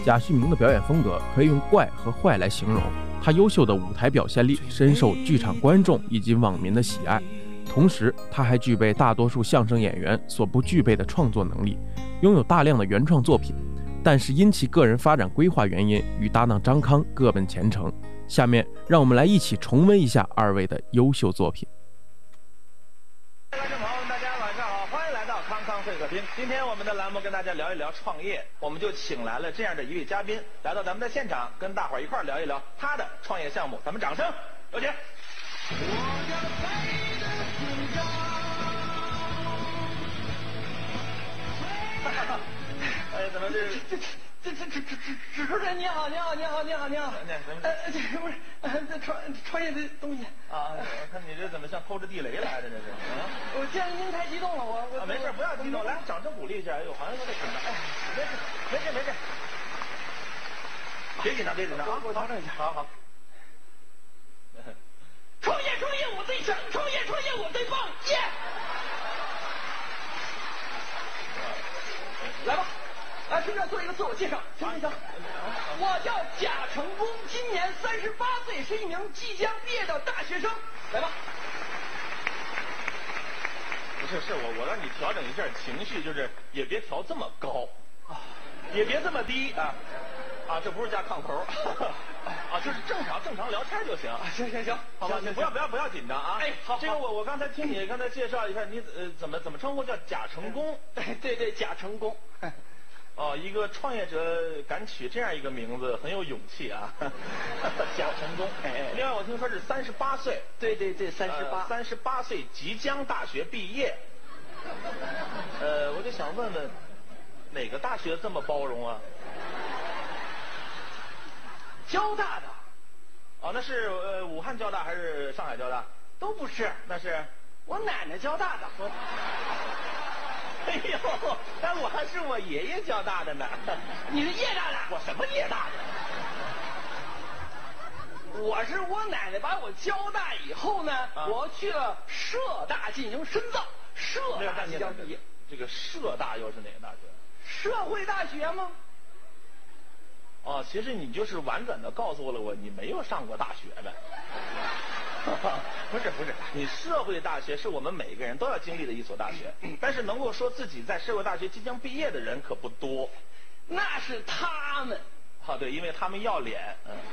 贾旭明的表演风格可以用怪和坏来形容，他优秀的舞台表现力深受剧场观众以及网民的喜爱。同时，他还具备大多数相声演员所不具备的创作能力，拥有大量的原创作品。但是因其个人发展规划原因，与搭档张康各奔前程。下面让我们来一起重温一下二位的优秀作品。 观众朋友们，大家晚上好，欢迎来到康康会客厅。今天我们的栏目跟大家聊一聊创业，我们就请来了这样的一位嘉宾来到咱们的现场，跟大伙儿一块儿聊一聊他的创业项目。咱们掌声有请。哎，怎么主持人你好，你好。这不是创业的东西啊？我看你这怎么像偷着地雷来的这是？ 我见您太激动了，我没事，不要激动，来掌声鼓励一下。哎呦，好像有点紧张。哎，没事，别紧张啊！ 我调整一下。 好。 创业我最强，创业我最棒，耶！来吧。来，听着做一个自我介绍，行。我叫贾成功，今年38岁，是一名即将毕业的大学生。来吧。 不是我让你调整一下情绪，就是也别调这么高啊，也别这么低啊，这不是加炕头啊，就是正常聊天就行。 行， 好吧，你不要紧张啊。 哎，好。 这个我刚才听你刚才介绍一下，你怎么称呼叫贾成功？ 对，贾成功。 哦，一个创业者敢取这样一个名字，很有勇气啊！贾成功。另外我听说是38岁。 对，38 岁即将大学毕业。我就想问问，哪个大学这么包容啊？ 交大的。 哦，那是武汉交大还是上海交大？ 都不是， 那是我奶奶交大的。 哎呦，但我还是我爷爷交大的呢。 你是夜大的？ 我什么夜大的？我是我奶奶把我交大以后呢，我去了社大进行深造。社大即将毕业。 这个社大又是哪个大学？ 社会大学吗？ 哦，其实你就是婉转的告诉了我，你没有上过大学呗。不是，你社会大学是我们每个人都要经历的一所大学，但是能够说自己在社会大学即将毕业的人可不多。 那是他们。 对，因为他们要脸。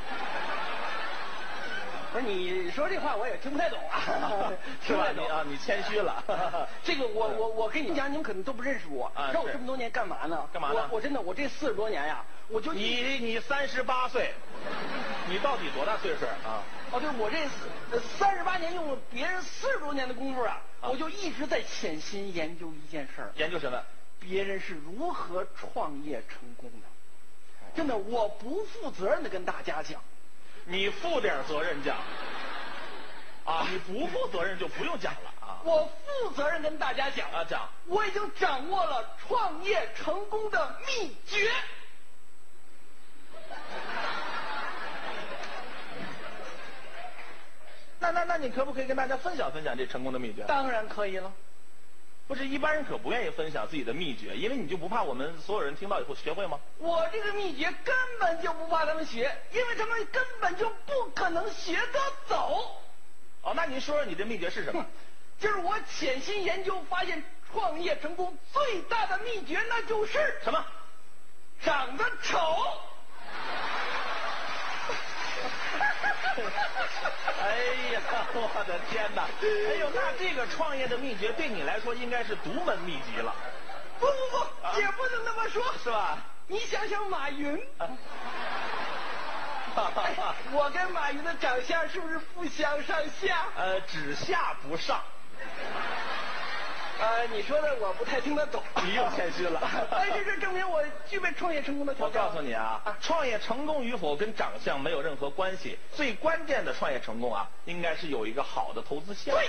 不是，你说这话我也听不太懂啊。 是吧？你谦虚了。 这个我跟你讲，你们可能都不认识我。知道我这么多年干嘛呢？ 干嘛呢？ 我真的，我这40多年呀，我就你38岁，你到底多大岁数啊？ 对，我这38年用了别人40多年的功夫啊，我就一直在潜心研究一件事儿。 研究什么？ 别人是如何创业成功的。真的，我不负责任的跟大家讲。 你负点责任讲。你不负责任就不用讲了啊。 我负责任跟大家讲。 讲。 我已经掌握了创业成功的秘诀。 那你可不可以跟大家分享这成功的秘诀？ 当然可以了。 不是，一般人可不愿意分享自己的秘诀，因为你就不怕我们所有人听到以后学会吗？ 我这个秘诀根本就不怕他们学，因为他们根本就不可能学得走。 那您说说你的秘诀是什么？ 就是我潜心研究发现，创业成功最大的秘诀那就是什么？ 长得丑。 哎呀，我的天哪！哎呦，那这个创业的秘诀对你来说应该是独门秘籍了。 不，也不能那么说， 是吧？ 你想想马云，我跟马云的长相是不是不相上下？ 只下不上。 你说的我不太听得懂。 你又谦虚了。 但是这证明我具备创业成功的条件。 我告诉你创业成功与否跟长相没有任何关系，最关键的创业成功应该是有一个好的投资项目。 对。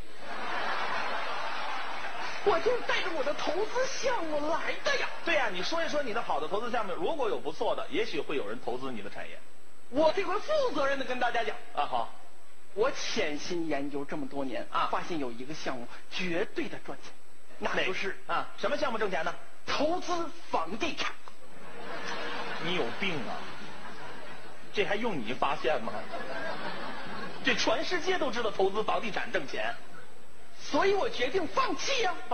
我就是带着我的投资项目来的呀。 对呀，你说一说你的好的投资项目，如果有不错的，也许会有人投资你的产业。 我这回负责任的跟大家讲。 好。 我潜心研究这么多年发现有一个项目绝对的赚钱，那就是什么项目挣钱呢？ 投资房地产。 你有病啊！这还用你发现吗？这全世界都知道投资房地产挣钱， 所以我决定放弃呀。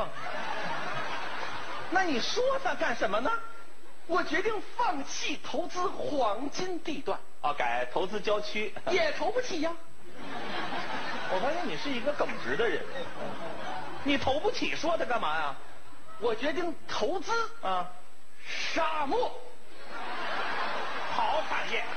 那你说它干什么呢？ 我决定放弃投资黄金地段。 改投资郊区。 也投不起呀。 我发现你是一个耿直的人，你投不起，说它干嘛呀？ 我决定投资沙漠。 好产业。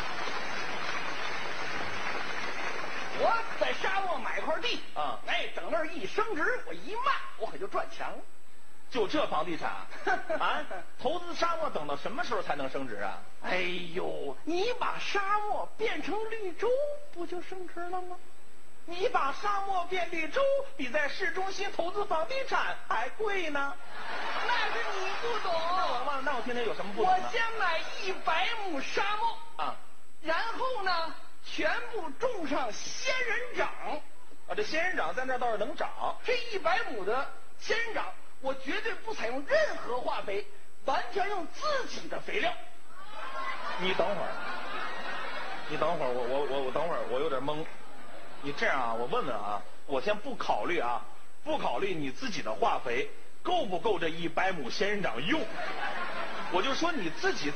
我在沙漠买块地整那儿一升值，我一卖，我可就赚钱了。 就这房地产投资沙漠等到什么时候才能升值啊？ 哎呦，你把沙漠变成绿洲，不就升值了吗？ 你把沙漠变绿洲，比在市中心投资房地产还贵呢。 那是你不懂。 那我听听有什么不懂呢？ 我先买100亩沙漠然后呢，全部种上仙人掌。 这仙人掌在那倒是能长。 这100亩的仙人掌，我绝对不采用任何化肥，完全用自己的肥料。 你等会儿，我等会儿，我有点懵。你这样我问问我先不考虑你自己的化肥够不够这100亩仙人掌用，我就说你自己